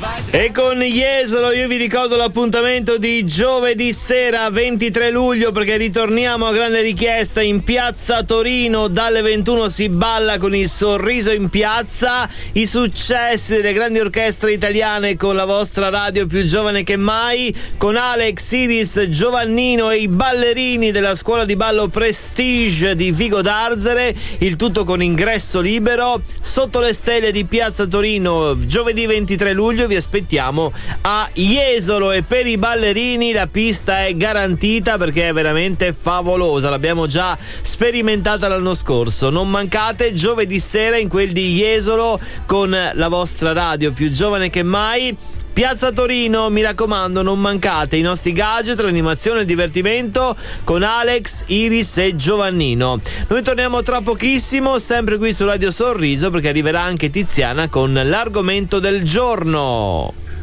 E con Jesolo io vi ricordo l'appuntamento di giovedì sera 23 luglio, perché ritorniamo a grande richiesta in piazza Torino. Dalle 21 si balla con il Sorriso in piazza, i successi delle grandi orchestre italiane con la vostra radio più giovane che mai, con Alex, Iris, Giovannino e i ballerini della scuola di ballo Prestige di Vigo d'Arzere, il tutto con ingresso libero sotto le stelle di piazza Torino. Giovedì 23 luglio vi aspettiamo a Jesolo, e per i ballerini la pista è garantita perché è veramente favolosa, l'abbiamo già sperimentata l'anno scorso. Non mancate giovedì sera in quel di Jesolo con la vostra radio più giovane che mai. Piazza Torino, mi raccomando, non mancate i nostri gadget, l'animazione e il divertimento con Alex, Iris e Giovannino. Noi torniamo tra pochissimo, sempre qui su Radio Sorriso, perché arriverà anche Tiziana con l'argomento del giorno.